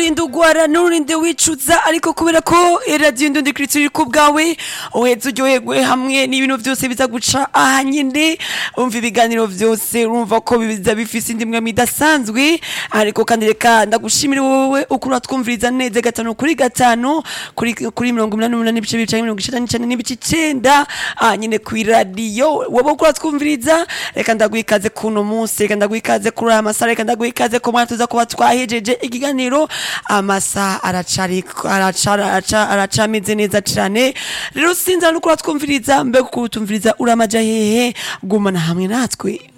nurinde ugwara nurinde wicuza ariko kubera ko radio Indundi Culture ku bwawe uheze uryoherwe hamwe n'ibintu byose biza guca aha nyine umva ibiganiro byose urumva ko biza bifise indimwe midasanzwe ariko kandi reka ndagushimira wowe ukura twumviriza neza gatano kuri gatano kuri 88 n'ibice bicaye 99 n'ibice 9 nyine ku radio wowe ukura twumviriza reka ndaguikaze kuno munsi reka ndaguikaze kuri amasara reka ndaguikaze ko mwana tuza kuba twahejeje ikiganiro amasa aracameze neza cyane rero sinza no kura twumviriza mbe kutumviriza uramaja hehe gumana hamwe natwe